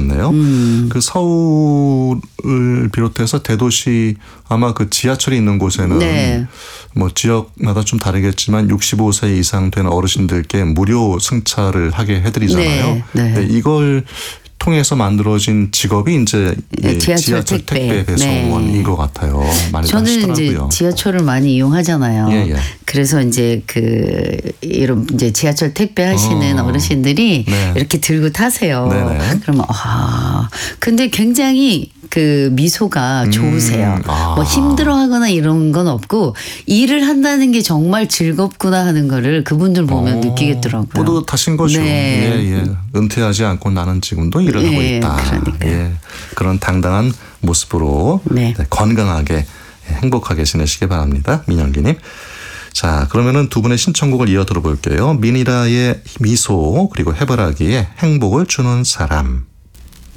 하셨네요. 그 서울을 비롯해서 대도시 아마 그 지하철이 있는 곳에는 네. 뭐 지역마다 좀 다르겠지만 65세 이상 된 어르신들께 무료 승차를 하게 해드리잖아요. 네. 네. 이걸 통해서 만들어진 직업이 이제 지하철 택배 배송원인 네. 것 같아요. 많이 저는 하시더라고요. 이제 지하철을 많이 이용하잖아요. 예. 그래서 이제 이런 이제 지하철 택배 하시는 어르신들이 네. 이렇게 들고 타세요. 네네. 그러면 근데 굉장히 그 미소가 좋으세요. 뭐 힘들어하거나 이런 건 없고 일을 한다는 게 정말 즐겁구나 하는 거를 그분들 보면 느끼겠더라고요. 뿌듯하신 거죠. 네. 예. 은퇴하지 않고 나는 지금도 일을 하고 있다. 그러니까요. 그런 당당한 모습으로 네. 건강하게 행복하게 지내시기 바랍니다. 민영기님. 자, 그러면은 두 분의 신청곡을 이어 들어볼게요. 미니라의 미소 그리고 해바라기의 행복을 주는 사람.